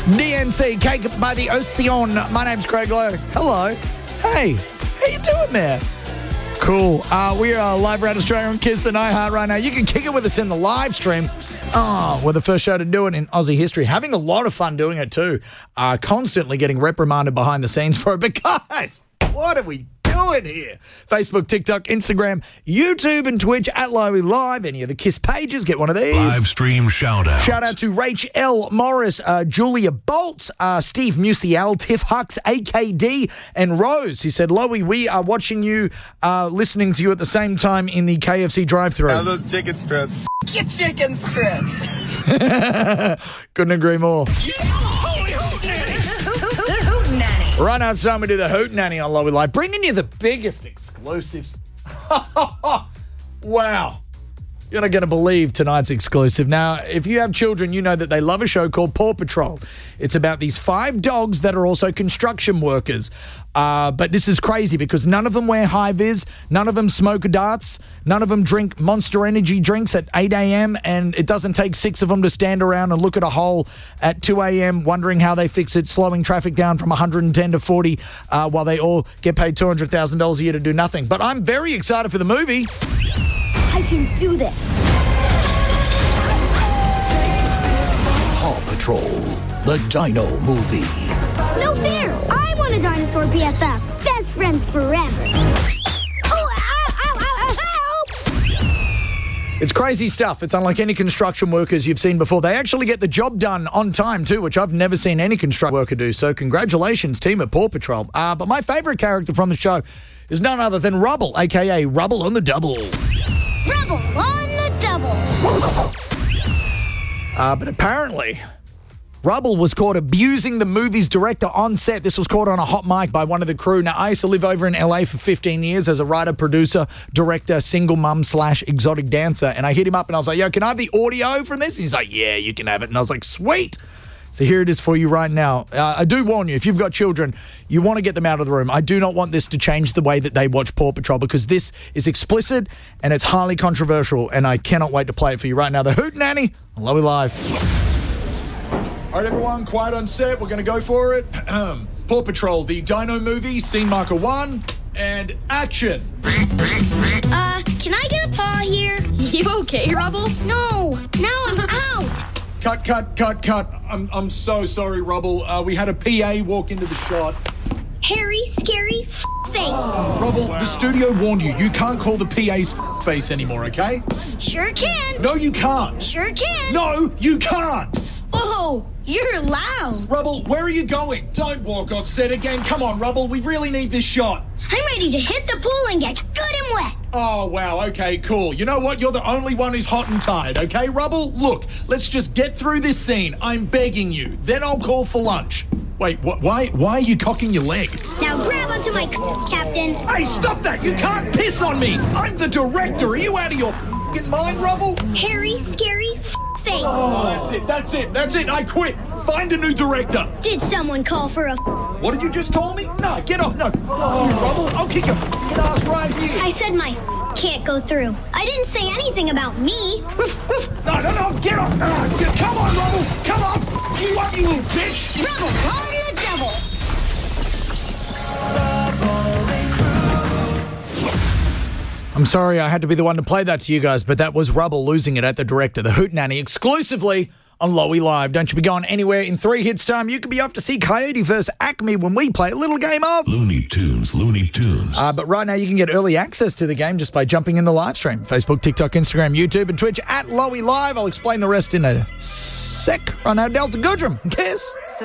DNC, Cake by the Ocean. My name's Craig Lowe. Hello. Hey, how you doing there? Cool. We are live around Australia on Kiss and iHeart right now. You can kick it with us in the live stream. We're the first show to do it in Aussie history. Having a lot of fun doing it too. Constantly getting reprimanded behind the scenes for it. But guys, what are we doing here? Facebook, TikTok, Instagram, YouTube and Twitch at Lowy Live. Any of the Kiss pages, get one of these. Live stream shout out. Shout out to Rach L. Morris, Julia Bolts, Steve Musial, Tiff Hux, AKD, and Rose, who said, Lowy, we are watching you, listening to you at the same time in the KFC drive-thru. Now those chicken strips. Get chicken strips. Couldn't agree more. Holy Hoot Nanny. Right now it's time we do the Hoot Nanny on Lowy Live, bringing you the biggest exclusives. Wow. You're not going to believe tonight's exclusive. Now, if you have children, you know that they love a show called Paw Patrol. It's about these 5 dogs that are also construction workers. But this is crazy because none of them wear high-vis, none of them smoke darts, none of them drink Monster Energy drinks at 8 a.m., and it doesn't take 6 of them to stand around and look at a hole at 2 a.m. wondering how they fix it, slowing traffic down from 110 to 40 while they all get paid $200,000 a year to do nothing. But I'm very excited for the movie. I can do this. Paw Patrol, the Dino movie. No fair. I want a dinosaur BFF. Best friends forever. Oh, help! It's crazy stuff. It's unlike any construction workers you've seen before. They actually get the job done on time too, which I've never seen any construction worker do. So congratulations, team at Paw Patrol. But my favourite character from the show is none other than Rubble, a.k.a. Rubble on the Double. Rubble on the double. But apparently, Rubble was caught abusing the movie's director on set. This was caught on a hot mic by one of the crew. Now, I used to live over in LA for 15 years as a writer, producer, director, single mum / exotic dancer. And I hit him up and I was like, yo, can I have the audio from this? And he's like, yeah, you can have it. And I was like, sweet. So here it is for you right now. I do warn you, if you've got children, you want to get them out of the room. I do not want this to change the way that they watch Paw Patrol because this is explicit and it's highly controversial, and I cannot wait to play it for you right now. The Hoot Nanny on Lowy Live. All right, everyone, quiet on set. We're going to go for it. Paw Patrol, the Dino movie, scene marker 1, and action. Can I get a paw here? You okay, Rubble? No, now I'm out. Cut. I'm so sorry, Rubble. We had a PA walk into the shot. Hairy, scary face. Rubble, the studio warned you. You can't call the PA's face anymore, okay? Sure can. No, you can't. Sure can. No, you can't. Oh, you're loud. Rubble, where are you going? Don't walk off set again. Come on, Rubble. We really need this shot. I'm ready to hit the pool and get good and wet. Oh, wow. Okay, cool. You know what? You're the only one who's hot and tired, okay, Rubble? Look, let's just get through this scene. I'm begging you. Then I'll call for lunch. Wait, why are you cocking your leg? Now grab onto my captain. Hey, stop that! You can't piss on me! I'm the director! Are you out of your f***ing mind, Rubble? Hairy, scary face. Oh, that's it! I quit! Find a new director! Did someone call for a What did you just call me? No, get off! No! You, Rubble! I'll kick your f***ing ass right here! I said my can't go through. I didn't say anything about me. No, get off! Come on, Rubble! Come on! You up, you little bitch! Rubble on the double. I'm sorry I had to be the one to play that to you guys, but that was Rubble losing it at the director, the Hoot Nanny, exclusively on Lowy Live. Don't you be going anywhere. In 3 hits time, you could be off to see Coyote vs. Acme when we play a little game of Looney Tunes. But right now you can get early access to the game just by jumping in the live stream. Facebook, TikTok, Instagram, YouTube, and Twitch at Lowy Live. I'll explain the rest in a sec. Right now, Delta Goodrum. Kiss.